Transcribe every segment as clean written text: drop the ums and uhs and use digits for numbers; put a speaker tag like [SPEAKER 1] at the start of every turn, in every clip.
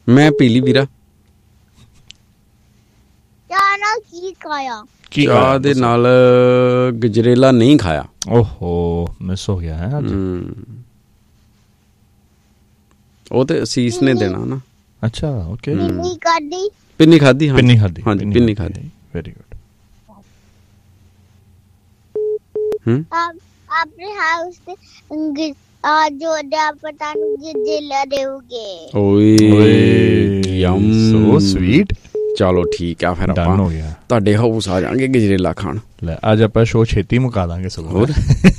[SPEAKER 1] ਮੈਂ ਪੀ ਲਈ ਵੀਰਾ। ਚਾਹ ਦੇ ਨਾਲ ਗਜਰੇਲਾ ਨਹੀਂ ਖਾਇਆ।
[SPEAKER 2] ਓਹੋ ਮਿਸ ਹੋ ਗਿਆ ਹੈ ਅੱਜ।
[SPEAKER 1] ਉਹ ਤੇ ਅਸੀਸ ਨੇ ਦੇਣਾ ਨਾ।
[SPEAKER 2] ਅੱਛਾ ਓਕੇ।
[SPEAKER 1] ਪਿੰਨੀ ਖਾਧੀ।
[SPEAKER 2] ਪਿੰਨੀ ਖਾਧੀ।
[SPEAKER 1] ਹਾਂਜੀ ਪਿੰਨੀ ਖਾਧੀ।
[SPEAKER 2] Very good.
[SPEAKER 3] ਆਪਣੇ ਹਾਊਸ ਤੇ ਜੋ ਪਤਾ ਨੂੰ ਗਜਰੇਲਾ ਦੇਉਗੇ।
[SPEAKER 1] ਓਏ ਯਮ
[SPEAKER 2] ਸੋ ਸਵੀਟ।
[SPEAKER 1] ਚਲੋ ਠੀਕ ਆ ਫਿਰ
[SPEAKER 2] ਡਨ ਹੋ ਗਿਆ।
[SPEAKER 1] ਤੁਹਾਡੇ ਹਾਊਸ ਆ ਜਾਾਂਗੇ ਗਜਰੇਲਾ ਖਾਣ।
[SPEAKER 2] ਲੈ ਅੱਜ ਆਪਾਂ ਸ਼ੋਅ ਛੇਤੀ ਮੁਕਾ ਦਾਂਗੇ ਸਗੋਂ।
[SPEAKER 1] ਹੋਰ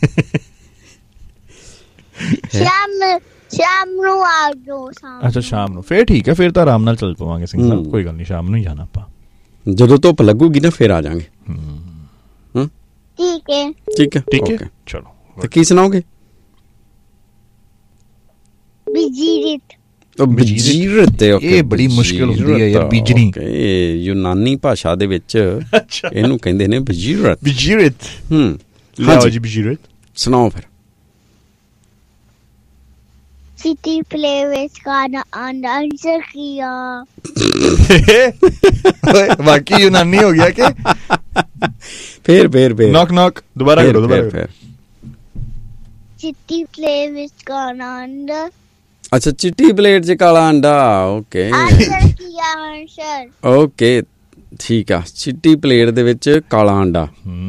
[SPEAKER 3] ਸ਼ਾਮ ਨੂੰ ਆ ਜਾਓ।
[SPEAKER 2] ਅੱਛਾ ਸ਼ਾਮ ਨੂੰ ਫੇਰ ਠੀਕ ਹੈ। ਫਿਰ ਤਾਂ ਆਰਾਮ ਨਾਲ ਚੱਲ ਪਵਾਂਗੇ ਸਿੰਘ ਸਾਹਿਬ। ਕੋਈ ਗੱਲ ਨਹੀਂ ਸ਼ਾਮ ਨੂੰ ਹੀ ਜਾਣਾ ਆਪਾਂ।
[SPEAKER 1] ਜਦੋਂ ਧੁੱਪ ਲੱਗੂਗੀ ਨਾ ਫਿਰ ਆ ਜਾਾਂਗੇ।
[SPEAKER 3] ਠੀਕ ਹੈ
[SPEAKER 1] ਠੀਕ ਹੈ
[SPEAKER 2] ਠੀਕ ਹੈ ਚਲੋ।
[SPEAKER 1] ਤੇ ਕੀ ਸੁਣਾਓਗੇ? ਬਜੀਰਤ
[SPEAKER 2] ਇਹ ਬੜੀ ਮੁਸ਼ਕਿਲ ਹੁੰਦੀ ਹੈ ਯਾਰ ਬੀਜਣੀ।
[SPEAKER 1] ਯੂਨਾਨੀ ਭਾਸ਼ਾ ਦੇ ਵਿੱਚ ਇਹਨੂੰ ਕਹਿੰਦੇ ਨੇ ਬਜੀਰਤ।
[SPEAKER 2] ਬਜੀਰਤ।
[SPEAKER 1] ਲਓ
[SPEAKER 2] ਜੀ ਬਜੀਰਤ
[SPEAKER 1] ਸੁਣਾਓ ਫਿਰ।
[SPEAKER 3] ਸਿਟੀ ਪਲੇ ਵਿੱਚ ਗਾਣਾ ਆਨਸਰ ਕੀਆ।
[SPEAKER 2] ਬਾਕੀ ਯੂਨਾਨੀ ਹੋ ਗਿਆ ਕਿ
[SPEAKER 1] ਫੇਰ
[SPEAKER 2] ਨੌਕ ਨੌਕ ਦੁਬਾਰਾ ਕਰੋ ਦੁਬਾਰਾ।
[SPEAKER 3] ਚਿੱਟੀ ਪਲੇ ਵਿੱਚ ਕਾਲਾ ਅੰਡਾ।
[SPEAKER 1] ਅੱਛਾ ਚਿੱਟੀ ਪਲੇਟ 'ਚ ਕਾਲਾ ਅੰਡਾ। ਓਕੇ ਓਕੇ ਠੀਕ ਆ। ਚਿੱਟੀ ਪਲੇਟ ਦੇ ਵਿੱਚ ਕਾਲਾ ਅੰਡਾ।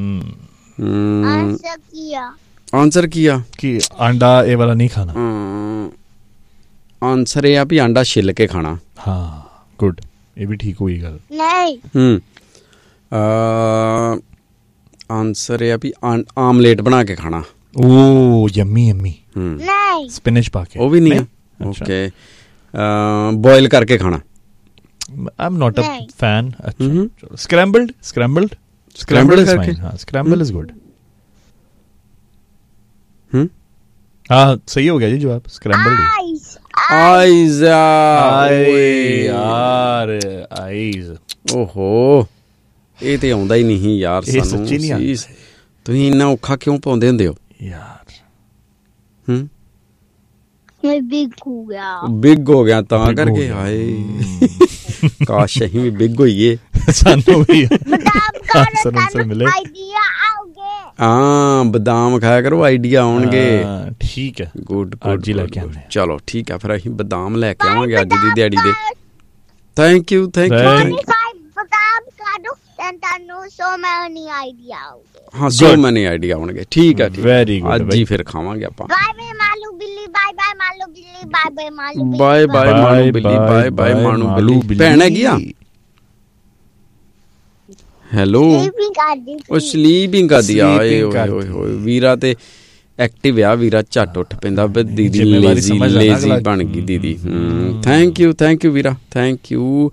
[SPEAKER 1] ਆਨਸਰ ਕੀ ਆ?
[SPEAKER 2] ਕਿ ਆਂਡਾ ਇਹ ਵਾਲਾ ਨਹੀਂ ਖਾਣਾ।
[SPEAKER 1] ਆਨਸਰ ਇਹ ਆ ਵੀ ਆਂਡਾ ਛਿੱਲ ਕੇ ਖਾਣਾ।
[SPEAKER 2] ਹਾਂ ਗੁੱਡ। ਇਹ ਵੀ ਠੀਕ ਹੋਈ ਗੱਲ।
[SPEAKER 3] ਨਹੀਂ
[SPEAKER 1] ਆਨਸਰ ਇਹ ਆ ਵੀ ਆਮਲੇਟ ਬਣਾ ਕੇ ਖਾਣਾ।
[SPEAKER 2] ਓ ਯੰਮੀ ਯੰਮੀ।
[SPEAKER 3] ਨਹੀਂ
[SPEAKER 2] ਸਪਿਨਚ ਪਾ ਕੇ।
[SPEAKER 1] ਉਹ ਵੀ ਨਹੀਂ ਆ। ਓਕੇ ਬੋਇਲ ਕਰਕੇ ਖਾਣਾ।
[SPEAKER 2] I'm not a fan. Scrambled is fine. Scramble is good. हाँ सही हो गया जी जवाब। Scrambled
[SPEAKER 1] ਆਈਜ਼
[SPEAKER 2] यार आईज।
[SPEAKER 1] ਓਹੋ ਇਹ ਤੇ ਆਉਂਦਾ ਹੀ ਨਹੀਂ ਯਾਰ ਸਾਨੂੰ।
[SPEAKER 2] ਸੱਚੀ ਨਹੀਂ ਆਉਂਦਾ।
[SPEAKER 1] ਤੁਸੀਂ ਇੰਨਾ ਔਖਾ ਕਿਉਂ ਪਾਉਂਦੇ ਹੁੰਦੇ ਹੋ
[SPEAKER 2] ਯਾਰ?
[SPEAKER 1] ਬਿਗ ਹੋ ਗਿਆ ਤਾਂ ਕਰਕੇ। ਹਾਏ ਕਾਸ਼ ਅਸੀਂ ਵੀ ਬਿਗ ਹੋਈਏ।
[SPEAKER 2] ਸਾਨੂੰ ਵੀ ਮਿਲੇ।
[SPEAKER 1] ਹਾਂ ਬਦਾਮ ਖਾਇਆ ਕਰੋ ਆਈਡੀਆ ਆਉਣਗੇ।
[SPEAKER 2] ਠੀਕ ਹੈ
[SPEAKER 1] ਗੁੱਡ
[SPEAKER 2] ਅੱਜ ਹੀ ਲੈ ਕੇ ਆਉਂਦੇ।
[SPEAKER 1] ਚਲੋ ਠੀਕ ਆ ਫਿਰ ਅਸੀਂ ਬਦਾਮ ਲੈ ਕੇ ਆਵਾਂਗੇ ਅੱਜ ਦੀ ਦਿਹਾੜੀ ਦੇ। ਥੈਂਕ ਯੂ ਹਾਂ ਸੋ ਮੈਨੀ ਆਈਡੀਆ ਆਉਣਗੇ। ਠੀਕ ਆ
[SPEAKER 2] ਵੈਰੀ ਗੁੱਡ।
[SPEAKER 1] ਅੱਜ ਹੀ ਫਿਰ ਖਾਵਾਂਗੇ ਆਪਾਂ।
[SPEAKER 3] ਬਾਏ ਬਾਏ ਮਾਲੂ ਬਿੱਲੀ ਬਾਏ ਬਾਏ ਮਾਲੂ ਬਿੱਲੀ ਬਾਏ ਬਾਏ ਮਾਲੂ ਬਿੱਲੀ
[SPEAKER 1] ਬਾਏ ਬਾਏ ਮਾਣੂ ਬਿੱਲੀ ਬਾਏ ਬਾਏ ਮਾਣੂ ਬਿੱਲੀ। ਭੈਣ ਹੈਗੀ ਆ। ਹੈਲੋ ਉਹ ਸਲੀਪਿੰਗ ਕਰਦੀ ਆ। ਓਏ ਹੋਏ ਵੀਰਾ ਤੇ ਐਕਟਿਵ ਆ। ਵੀਰਾ ਝੱਟ ਉੱਠ ਪੈਂਦਾ। ਦੀਦੀ ਲੇਜ਼ੀ ਬਣ ਗਈ ਦੀਦੀ। Thank you vera thank you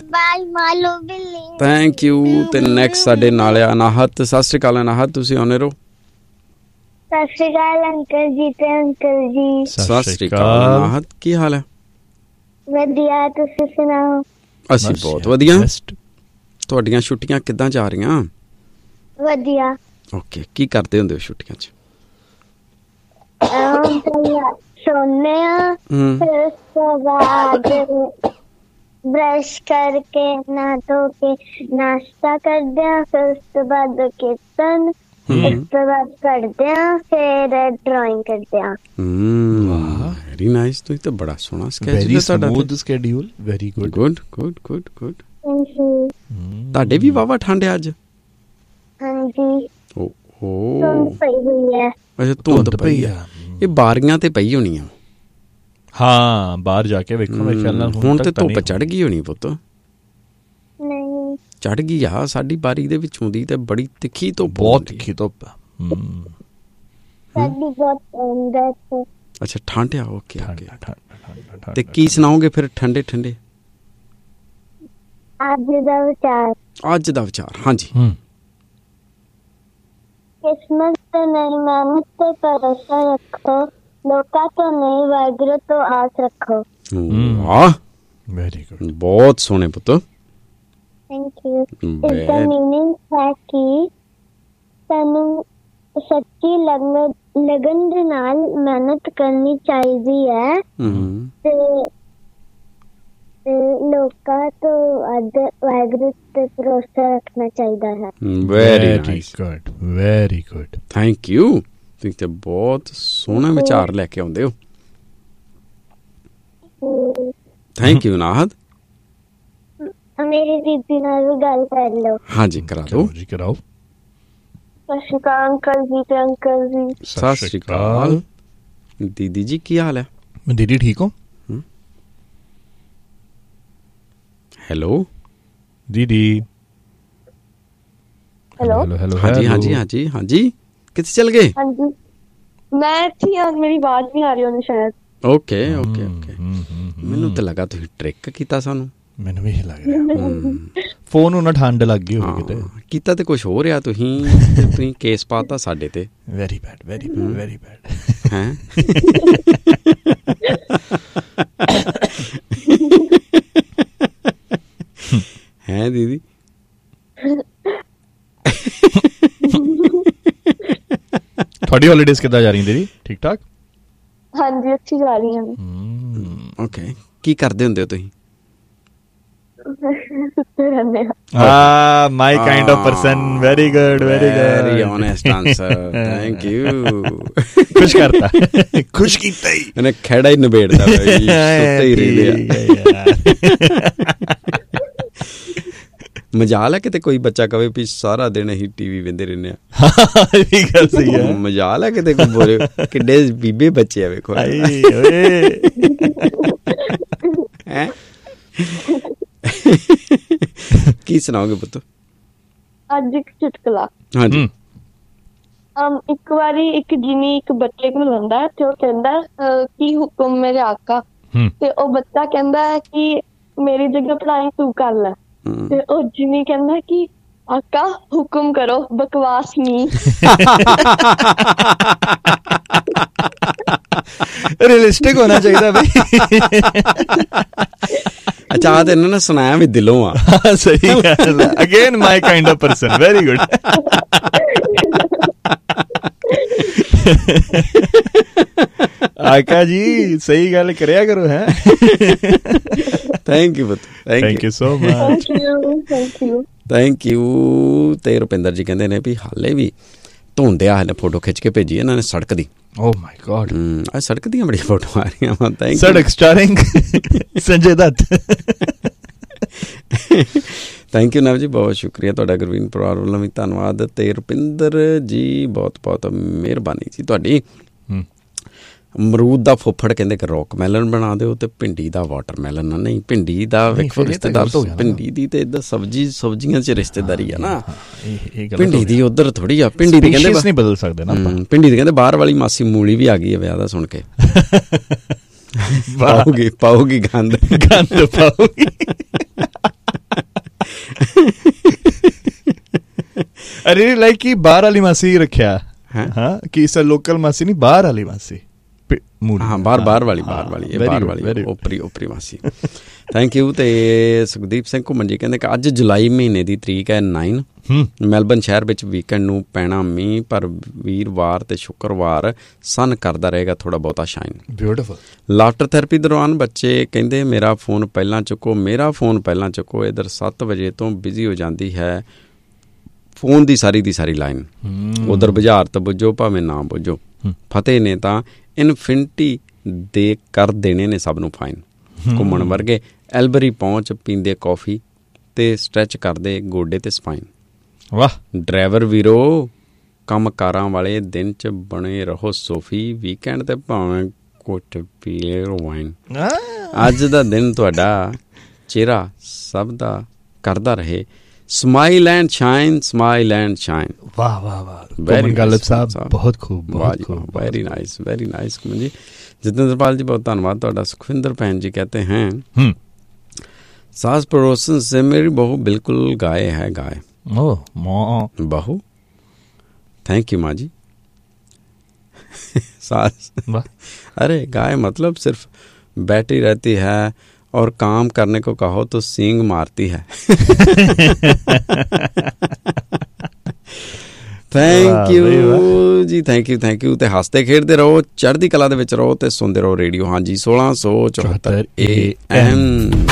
[SPEAKER 1] thank you. ਤੇ ਨੈਕਸਟ ਸਾਡੇ ਨਾਲ ਆ ਅਨਾਹਤ। ਸਤਿ ਸ਼੍ਰੀ ਅਕਾਲ ਅਨਾਹਤ ਤੁਸੀਂ ਆਉਣੇ ਰਹੋ।
[SPEAKER 3] ਸਤਿ ਸ਼੍ਰੀ ਅਕਾਲ ਅੰਕਲ ਜੀ ਤੇ ਅੰਕਲ ਜੀ।
[SPEAKER 1] ਸਤਿ ਸ਼੍ਰੀ ਅਕਾਲ ਅਨਾਹਤ ਕੀ ਹਾਲ ਹੈ?
[SPEAKER 3] ਵਧੀਆ ਤੁਸੀਂ ਸੁਣਾਓ?
[SPEAKER 1] ਅਸੀਂ ਬਹੁਤ ਵਧੀਆ। ਤੁਹਾਡੀਆਂ ਛੁੱਟੀਆਂ ਕਿੱਦਾਂ ਜਾ ਰਹੀਆਂ?
[SPEAKER 3] ਵਧੀਆ।
[SPEAKER 1] ਓਕੇ ਕੀ ਕਰਦੇ ਹੁੰਦੇ ਹੋ ਛੁੱਟੀਆਂ 'ਚ?
[SPEAKER 3] ਸੋਨੇ ਆ ਫਿਰ ਉਸ ਤੋਂ ਬਾਅਦ ਬਰਸ਼ ਕਰਕੇ ਨਹਾ ਧੋ ਕੇ ਨਾਸ਼ਤਾ ਕਰਦੇ ਆ। ਫਿਰ ਉਸ ਤੋਂ ਬਾਅਦ ਕੀਰਤਨ। ਉਸ ਤੋਂ ਬਾਅਦ ਪੜ੍ਹਦੇ ਆ। ਫਿਰ ਡਰਾਇੰਗ ਕਰਦੇ ਆ।
[SPEAKER 1] Very nice. ਤੁਸੀਂ ਤਾਂ ਬੜਾ ਸੋਹਣਾ
[SPEAKER 2] ਸਕੈਡਿਊਲ। Very good.
[SPEAKER 1] ਤੁਹਾਡੇ ਵੀ ਵਾਵਾ ਠੰਡ ਹੈ ਅੱਜ?
[SPEAKER 3] ਹਾਂਜੀ
[SPEAKER 1] ਧੁੰਦ
[SPEAKER 3] ਪਈ ਹੋਈ ਹੈ।
[SPEAKER 1] ਅੱਛਾ ਧੁੰਦ ਪਈ ਆ। ਇਹ ਬਾਰੀਆਂ ਤੇ ਪਈ ਹੋਣੀ ਆ।
[SPEAKER 2] ਹਾਂ ਬਾਹਰ ਜਾ ਕੇ ਵੇਖੋ ਮੇਰੇ ਖਿਆਲ ਨਾਲ
[SPEAKER 1] ਹੁਣ ਤੇ ਧੁੱਪ ਚੜ ਗਈ ਹੋਣੀ ਪੁੱਤ।
[SPEAKER 3] ਨਹੀਂ
[SPEAKER 1] ਚੜ ਗਈ ਆ। ਸਾਡੀ ਬਾਰੀ ਦੇ ਵਿੱਚੋਂ ਦੀ ਤੇ ਬੜੀ ਤਿੱਖੀ ਧੁੱਪ।
[SPEAKER 2] ਬਹੁਤ ਤਿੱਖੀ ਧੁੱਪ।
[SPEAKER 1] ਅੱਛਾ ਠੰਡ ਆ। ਓਕੇ ਤੇ ਕੀ ਸੁਣਾਓਗੇ ਫਿਰ ਠੰਡੇ ਠੰਡੇ? ਅੱਜ ਦਾ ਵਿਚਾਰ ਹਾਂਜੀ।
[SPEAKER 3] किस्मत तो नहीं मेहनत पे भरोसा रखो। लोका तो नहीं वाहिगुरू तो आस रखो।
[SPEAKER 1] वाह
[SPEAKER 2] वेरी गुड।
[SPEAKER 1] बहुत सोहने पुत्त।
[SPEAKER 3] Thank you. इसका मीनिंग है कि सानू सच्ची लगन दे नाल मेहनत करनी चाहिदी है। ते ਵੱਧ ਵਾਹਿਗੁਰੂ ਤੇ ਭਰੋਸਾ ਰੱਖਣਾ ਚਾਹੀਦਾ ਹੈ।
[SPEAKER 1] Very
[SPEAKER 2] good, very good,
[SPEAKER 1] thank you. ਤੁਸੀਂ ਤੇ ਬਹੁਤ ਸੋਹਣਾ ਵਿਚਾਰ ਲੈ ਕੇ ਆਉਂਦੇ ਹੋ। Thank you ਨਾਹਦ।
[SPEAKER 3] ਮੇਰੀ ਦੀਦੀ ਨਾਲ ਵੀ ਗੱਲ ਕਰ ਲਓ।
[SPEAKER 1] ਹਾਂਜੀ ਕਰਾ ਦਿਓ
[SPEAKER 2] ਜੀ, ਕਰਾਓ।
[SPEAKER 3] ਸਤਿ ਸ਼੍ਰੀ ਅਕਾਲ ਅੰਕਲ ਜੀ ਤੇ ਅੰਕਲ ਜੀ।
[SPEAKER 1] ਸਤਿ ਸ਼੍ਰੀ ਅਕਾਲ ਦੀਦੀ ਜੀ, ਕੀ ਹਾਲ ਹੈ?
[SPEAKER 2] ਦੀਦੀ ਠੀਕ ਹੋ?
[SPEAKER 1] ਹੈਲੋ
[SPEAKER 2] ਦੀਦੀ।
[SPEAKER 3] Hello
[SPEAKER 2] hello.
[SPEAKER 1] ਹਾਂਜੀ ਹਾਂਜੀ ਹਾਂਜੀ ਹਾਂਜੀ, ਕਿੱਥੇ ਚਲ ਗਏ?
[SPEAKER 3] ਹਾਂਜੀ ਮੈਂ ਇੱਥੇ ਹਾਂ, ਮੇਰੀ ਆਵਾਜ਼ ਨਹੀਂ ਆ ਰਹੀ ਉਹਨੇ ਸ਼ਾਇਦ।
[SPEAKER 1] ਓਕੇ ਓਕੇ ਓਕੇ, ਮੈਨੂੰ ਤਾਂ ਲੱਗਾ ਤੁਸੀਂ ਟ੍ਰਿਕ ਕੀਤਾ ਸਾਨੂੰ।
[SPEAKER 2] ਮੈਨੂੰ ਵੀ ਲੱਗ ਰਿਹਾ ਫੋਨ ਨੂੰ ਨਾ ਠੰਡ ਲੱਗ ਗਈ ਹੋਵੇ ਕਿਤੇ। ਕੀਤਾ
[SPEAKER 1] ਤੇ ਕੁਛ ਹੋ ਰਿਹਾ, ਤੁਸੀਂ ਕੇਸ ਪਾਤਾ ਸਾਡੇ ਤੇ।
[SPEAKER 2] Very bad, very bad, very bad.
[SPEAKER 1] ਹੈਂ ਹੈ ਦੀਦੀ?
[SPEAKER 2] ਤੁਹਾਡੀ ਹੌਲੀਡੇਜ਼ ਕਿੱਦਾਂ ਜਾ ਰਹੀਆਂ ਦੀਦੀ? ਠੀਕ ਠਾਕ?
[SPEAKER 3] ਹਾਂਜੀ ਅੱਛੀ ਜਾ ਰਹੀਆਂ ਨੇ।
[SPEAKER 1] ਓਕੇ, ਕੀ ਕਰਦੇ ਹੁੰਦੇ ਹੋ ਤੁਸੀਂ?
[SPEAKER 3] ਸੁੱਤੇ ਰਹਿੰਦੇ ਹਾਂ।
[SPEAKER 2] my kind of person, very good, very good,
[SPEAKER 1] very honest answer, thank you।
[SPEAKER 2] ਖੁਸ਼ ਕਰਤਾ, ਖੁਸ਼ ਕੀਤਾ ਹੀ
[SPEAKER 1] ਇਹਨੇ ਖੇੜਾ ਹੀ ਨਿਬੇੜਦਾ ਬਈ, ਸੁੱਤੇ ਹੀ ਰਹਿੰਦੇ ਆ। ਮਜ਼ਾਲ ਹੈ ਕਿਤੇ ਕੋਈ ਬੱਚਾ ਕਵੇ ਵੀ ਸਾਰਾ ਦਿਨ ਅਸੀਂ ਟੀਵੀ ਵੇਂਦੇ ਰਹਿੰਦੇ ਆ।
[SPEAKER 2] ਇਹ ਗੱਲ ਸਹੀ ਹੈ।
[SPEAKER 1] ਮਜ਼ਾਲ ਹੈ ਕਿਤੇ ਕੋਈ ਬੋਲੇ ਕਿੱਡੇ ਬੀਬੇ ਬੱਚੇ ਆ ਵੇਖੋ। ਹੈ ਕੀ ਸੁਣਾਓਗੇ ਪੁੱਤ?
[SPEAKER 3] ਅੱਜ ਇੱਕ ਚੁਟਕਲਾ।
[SPEAKER 1] ਹਾਂਜੀ।
[SPEAKER 3] ਇੱਕ ਵਾਰੀ ਇੱਕ ਜਿਨੀ ਇੱਕ ਬੱਚੇ ਕੋਲ ਹੁੰਦਾ ਤੇ ਉਹ ਕਹਿੰਦਾ ਕੀ ਹੁਕਮ ਮੇਰੇ ਆਕਾ, ਤੇ ਉਹ ਬੱਚਾ ਕਹਿੰਦਾ ਹੈ ਕਿ ਮੇਰੀ ਜਗ੍ਹਾ ਪੜ੍ਹਾਈ ਤੂੰ ਕਰ ਲੈ। ਤੇ ਉਹ ਜਿਨੀ ਕਹਿੰਦਾ ਕਿ ਆਕਾ ਹੁਕਮ ਕਰੋ, ਬਕਵਾਸ ਨਹੀਂ।
[SPEAKER 2] ਰੀਅਲਿਸਟਿਕ ਹੋਣਾ ਚਾਹੀਦਾ ਬਈ।
[SPEAKER 1] ਅੱਛਾ ਤੇ ਇਹਨਾਂ ਨੇ ਸੁਣਾਇਆ ਵੀ ਦਿਲੋਂ ਆ।
[SPEAKER 2] ਸਹੀ ਗੱਲ ਹੈ। Again my kind of person, very good. ਆਕਾ ਜੀ ਸਹੀ ਗੱਲ ਕਰਿਆ ਕਰੋ। ਹੈ
[SPEAKER 1] ਥੈਂਕ ਯੂ ਪੁੱਤ,
[SPEAKER 2] thank you so much.
[SPEAKER 1] Thank you. ਤੇ ਰੁਪਿੰਦਰ ਜੀ ਕਹਿੰਦੇ ਨੇ ਵੀ ਹਾਲੇ ਵੀ ਧੁੰਦਿਆ ਨੇ ਫੋਟੋ ਖਿੱਚ ਕੇ ਭੇਜੀ ਇਹਨਾਂ ਨੇ ਸੜਕ ਦੀ।
[SPEAKER 2] ਓ ਮਾਈ ਗॉड,
[SPEAKER 1] ਅੱਜ ਸੜਕ ਦੀਆਂ ਬੜੀਆਂ ਫੋਟੋ ਆ ਰਹੀਆਂ ਵਾ। ਥੈਂਕ
[SPEAKER 2] ਸੜਕ starring Sanjay Dutt.
[SPEAKER 1] Thank you ਨਵ ਜੀ, ਬਹੁਤ ਸ਼ੁਕਰੀਆ ਤੁਹਾਡਾ। ਗੁਰਵੀਨ ਪਰਿਵਾਰ ਵੱਲੋਂ ਵੀ ਧੰਨਵਾਦ। ਤੇ ਰੁਪਿੰਦਰ ਜੀ ਬਹੁਤ ਬਹੁਤ ਮਿਹਰਬਾਨੀ ਜੀ ਤੁਹਾਡੀ। ਅਮਰੂਦ ਦਾ ਫੁੱਫੜ ਕਹਿੰਦੇ ਕਿ ਰੌਕ ਮੈਲਨ ਬਣਾ ਦਿਓ, ਤੇ ਭਿੰਡੀ ਦਾ ਵਾਟਰਮੈਲਨ। ਨਹੀਂ, ਭਿੰਡੀ ਦਾ ਵੇਖੋ ਰਿਸ਼ਤੇਦਾਰ, ਭਿੰਡੀ ਦੀ ਤੇ ਇੱਧਰ ਸਬਜ਼ੀਆਂ ਚ ਰਿਸ਼ਤੇਦਾਰੀ ਆ ਨਾ। ਭਿੰਡੀ ਦੀ ਉਧਰ ਥੋੜੀ ਆ। ਭਿੰਡੀ ਦੀ ਕਹਿੰਦੇ ਨਹੀਂ ਬਦਲ ਸਕਦੇ ਨਾ। ਭਿੰਡੀ ਦੀ ਕਹਿੰਦੇ ਬਾਹਰ ਵਾਲੀ ਮਾਸੀ ਮੂਲੀ ਵੀ ਆ ਗਈ ਹੈ ਵਿਆਹ ਦਾ ਸੁਣ ਕੇ। ਪਾਉਗੀ ਗੰਦ ਪਾਉਗੀ।
[SPEAKER 2] ਅਰੇ ਲਾਈਕ ਕਿ ਬਾਹਰ ਵਾਲੀ ਮਾਸੀ ਰੱਖਿਆ। ਹਾਂ ਕਿ ਸਰ ਲੋਕਲ ਮਾਸੀ ਨਹੀਂ, ਬਾਹਰ ਵਾਲੀ ਮਾਸੀ।
[SPEAKER 1] ਹਾਂ ਬਾਹਰ ਵਾਲੀ ਓਪਰੀ ਮਾਸੀ। Thank you. ਤੇ ਸੁਖਦੀਪ ਸਿੰਘ ਘੁੰਮਣ ਜੀ ਕਹਿੰਦੇ ਕਿ ਅੱਜ ਜੁਲਾਈ ਮਹੀਨੇ ਦੀ ਤਰੀਕ ਹੈ 9। ਮੈਲਬਨ ਸ਼ਹਿਰ ਵਿੱਚ ਵੀਕਐਂਡ ਨੂੰ ਪੈਣਾ ਮੀਂਹ, ਪਰ ਵੀਰਵਾਰ ਤੇ ਸ਼ੁੱਕਰਵਾਰ ਸਨ ਕਰਦਾ ਰਹੇਗਾ ਥੋੜਾ ਬਹੁਤਾ ਸ਼ਾਈਨ। ਬਿਊਟੀਫੁਲ। ਲਾਫਟਰ ਥੈਰੇਪੀ ਦੌਰਾਨ ਬੱਚੇ ਕਹਿੰਦੇ ਮੇਰਾ ਫੋਨ ਪਹਿਲਾਂ ਚੁੱਕੋ। ਇੱਧਰ 7 ਵਜੇ ਤੋਂ ਬਿਜ਼ੀ ਹੋ ਜਾਂਦੀ ਹੈ ਫੋਨ ਦੀ ਸਾਰੀ ਲਾਈਨ। ਉਧਰ ਬੁਝਾਰਤ ਬੁੱਝੋ ਭਾਵੇਂ ਨਾ ਬੁੱਝੋ। ਫਤਿਹ ਨੇ ਤਾਂ ਇਨਫਿਨਿਟੀ ਦੇ ਕਰ ਦੇਣੇ ਨੇ ਸਭ ਨੂੰ ਫਾਈਨ। ਘੁੰਮਣ ਵਰਗੇ ਐਲਬਰੀ ਪਹੁੰਚ ਪੀਂਦੇ ਕੌਫੀ ਤੇ ਸਟ੍ਰੈਚ ਕਰਦੇ ਗੋਡੇ ਤੇ ਸਪਾਈਨ। ਵਾਹ। ਡਰਾਈਵਰ ਵੀਰੋ ਕੰਮ ਕਾਰਾਂ ਵਾਲੇ ਦਿਨ ਚ ਬਣੇ ਰਹੋ ਸੋਫੀ, ਵੀਕਐਂਡ ਤੇ ਭਾਵੇਂ ਕੁੱਟ ਪੀਏ ਵਾਈਨ। ਅੱਜ ਦਾ ਦਿਨ ਤੁਹਾਡਾ ਚਿਹਰਾ ਸਭ ਦਾ ਕਰਦਾ ਰਹੇ smile and shine, smile and shine. ਵਾਹ ਵਾਹ ਵਾਹ, ਵੈਰੀ ਗਾਲਿਬ ਸਾਹਿਬ, ਬਹੁਤ ਖੂਬ, ਵੈਰੀ ਨਾइस, ਵੈਰੀ नाइस। ਜੀ जितेंद्रपाल जी बहुत धन्यवाद ਤੁਹਾਡਾ। सुखविंदर बहन जी कहते हैं सास पड़ोसन से मेरी बहू बिल्कुल गाय है, गाय। बहू, थैंक यू माँ जी। सास, अरे गाय मतलब सिर्फ बैठी रहती है और काम करने को कहो तो सींग मारती है। ਥੈਂਕ ਯੂ ਜੀ, ਥੈਂਕ ਯੂ। ਤੇ ਹੱਸਦੇ ਖੇਡਦੇ ਰਹੋ, ਚੜ੍ਹਦੀ ਕਲਾ ਦੇ ਵਿੱਚ ਰਹੋ ਤੇ ਸੁਣਦੇ ਰਹੋ ਰੇਡੀਓ। ਹਾਂਜੀ 1674 AM।